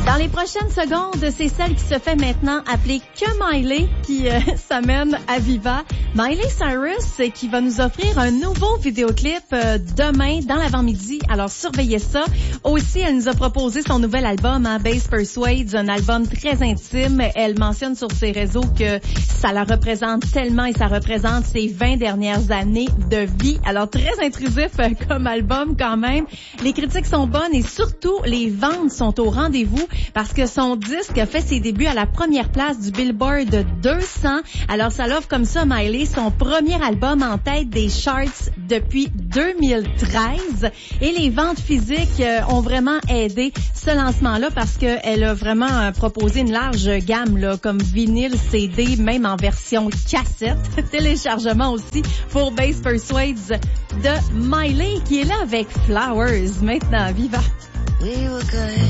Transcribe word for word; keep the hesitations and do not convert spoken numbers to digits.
Dans les prochaines secondes, c'est celle qui se fait maintenant appeler que Miley qui euh, s'amène à Viva. Miley Cyrus euh, qui va nous offrir un nouveau vidéoclip euh, demain dans l'avant-midi. Alors surveillez ça. Aussi, elle nous a proposé son nouvel album, hein, Bass Persuades, un album très intime. Elle mentionne sur ses réseaux que ça la représente tellement et ça représente ses vingt dernières années de vie. Alors très intrusif euh, comme album quand même. Les critiques sont bonnes et surtout les ventes sont au rendez-vous. Parce que son disque a fait ses débuts à la première place du Billboard deux cents. Alors, ça l'offre comme ça, Miley, son premier album en tête des charts depuis deux mille treize. Et les ventes physiques euh, ont vraiment aidé ce lancement-là parce qu'elle a vraiment euh, proposé une large gamme, là, comme vinyle, C D, même en version cassette. Téléchargement aussi pour Bass Persuades de Miley, qui est là avec Flowers. Maintenant, Viva! We were good.